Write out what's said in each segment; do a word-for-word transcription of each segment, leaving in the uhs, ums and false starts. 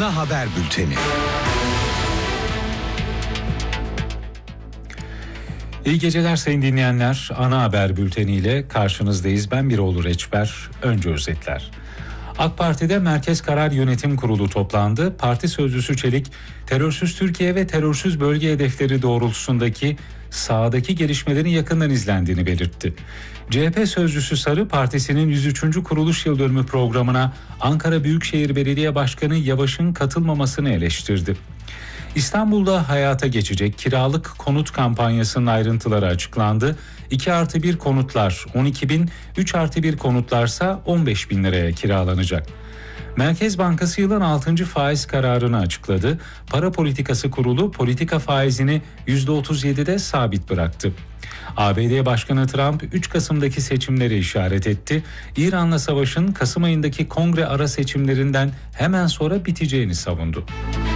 Ana Haber Bülteni. İyi geceler sayın dinleyenler. Ana Haber Bülteni ile karşınızdayız. Ben Biroğlu Reçber. Önce özetler. AK Parti'de Merkez Karar Yönetim Kurulu toplandı. Parti sözcüsü Çelik, terörsüz Türkiye ve terörsüz bölge hedefleri doğrultusundaki sahadaki gelişmelerin yakından izlendiğini belirtti. C H P sözcüsü Sarı, partisinin yüz üçüncü kuruluş yıl dönümü programına Ankara Büyükşehir Belediye Başkanı Yavaş'ın katılmamasını eleştirdi. İstanbul'da hayata geçecek kiralık konut kampanyasının ayrıntıları açıklandı. iki artı bir konutlar on iki bin, üç artı bir konutlarsa on beş bin liraya kiralanacak. Merkez Bankası yılın altıncı faiz kararını açıkladı. Para Politikası Kurulu politika faizini yüzde otuz yedide sabit bıraktı. A B D Başkanı Trump üç Kasım'daki seçimleri işaret etti. İran'la savaşın Kasım ayındaki kongre ara seçimlerinden hemen sonra biteceğini savundu.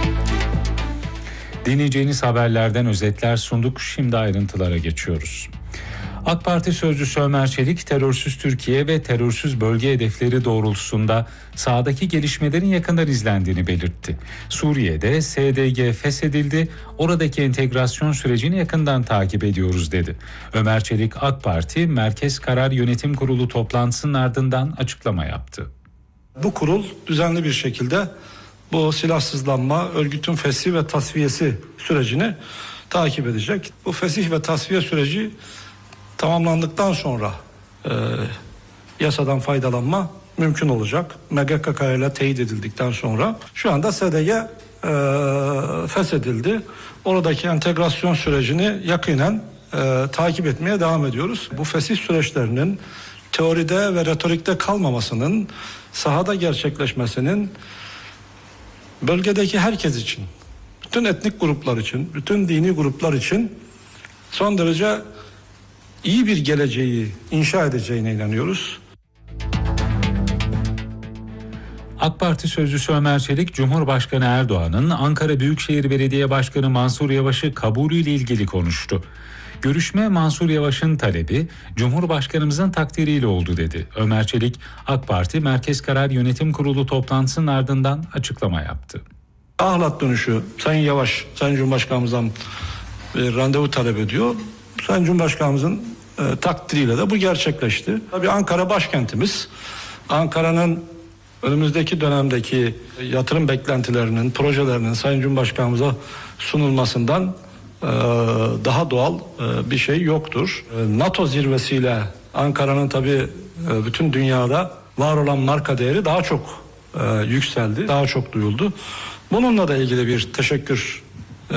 Dinleyeceğiniz haberlerden özetler sunduk. Şimdi ayrıntılara geçiyoruz. AK Parti sözcüsü Ömer Çelik, terörsüz Türkiye ve terörsüz bölge hedefleri doğrultusunda sahadaki gelişmelerin yakından izlendiğini belirtti. Suriye'de S D G feshedildi, oradaki entegrasyon sürecini yakından takip ediyoruz dedi. Ömer Çelik, AK Parti Merkez Karar Yönetim Kurulu toplantısının ardından açıklama yaptı. Bu kurul düzenli bir şekilde bu silahsızlanma, örgütün fesih ve tasfiyesi sürecini takip edecek. Bu fesih ve tasfiye süreci tamamlandıktan sonra e, yasadan faydalanma mümkün olacak. M G K K ile teyit edildikten sonra şu anda S D G e, feshedildi. Oradaki entegrasyon sürecini yakinen e, takip etmeye devam ediyoruz. Bu fesih süreçlerinin teoride ve retorikte kalmamasının, sahada gerçekleşmesinin bölgedeki herkes için, bütün etnik gruplar için, bütün dini gruplar için son derece iyi bir geleceği inşa edeceğine inanıyoruz. AK Parti sözcüsü Ömer Çelik, Cumhurbaşkanı Erdoğan'ın Ankara Büyükşehir Belediye Başkanı Mansur Yavaş'ı kabulüyle ilgili konuştu. Görüşme Mansur Yavaş'ın talebi, Cumhurbaşkanımızın takdiriyle oldu dedi. Ömer Çelik, AK Parti Merkez Karar Yönetim Kurulu toplantısının ardından açıklama yaptı. Ahlat dönüşü Sayın Yavaş, Sayın Cumhurbaşkanımızdan bir randevu talep ediyor. Sayın Cumhurbaşkanımızın e, takdiriyle de bu gerçekleşti. Tabii Ankara başkentimiz. Ankara'nın önümüzdeki dönemdeki yatırım beklentilerinin, projelerinin Sayın Cumhurbaşkanımıza sunulmasından e, daha doğal e, bir şey yoktur. E, NATO zirvesiyle Ankara'nın tabii e, bütün dünyada var olan marka değeri daha çok e, yükseldi, daha çok duyuldu. Bununla da ilgili bir teşekkür